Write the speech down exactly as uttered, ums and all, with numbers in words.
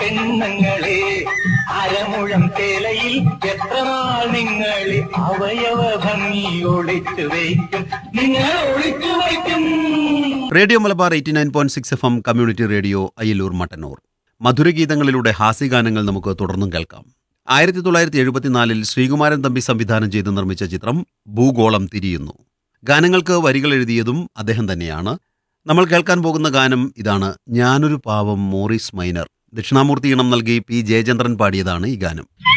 പെണ്ണുങ്ങളെ അരമുഴം ചേലയിൽ എത്ര നാൾ നിങ്ങൾ അവയവ ഭംഗി ഒളിച്ചു വയ്ക്കും, നിങ്ങൾ ഒളിച്ചു വയ്ക്കും. Radio Malabar eighty nine point six F M community radio Ayyalur Mattannur. മധുരഗീതങ്ങളിലൂടെ ഹാസ്യഗാനങ്ങൾ നമുക്ക് തുടർന്നും കേൾക്കാം. ആയിരത്തി തൊള്ളായിരത്തി എഴുപത്തിനാലിൽ ശ്രീകുമാരൻ തമ്പി സംവിധാനം ചെയ്ത് നിർമ്മിച്ച ചിത്രം ഭൂഗോളം തിരിയുന്നു. ഗാനങ്ങൾക്ക് വരികൾ എഴുതിയതും അദ്ദേഹം തന്നെയാണ്. നമ്മൾ കേൾക്കാൻ പോകുന്ന ഗാനം ഇതാണ്. ഞാനൊരു പാവം മോറിസ് മൈനർ. ദക്ഷിണാമൂർത്തി ഇണം നൽകി പി ജയചന്ദ്രൻ പാടിയതാണ് ഈ ഗാനം.